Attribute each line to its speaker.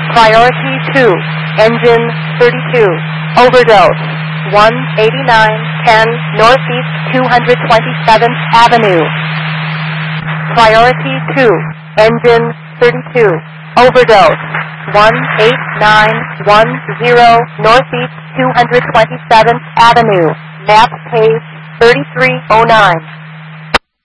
Speaker 1: Priority 2, engine 32, overdose, 18910 Northeast 227th Avenue. Priority 2, engine 32, overdose, 18910 Northeast 227th Avenue, map page 3309.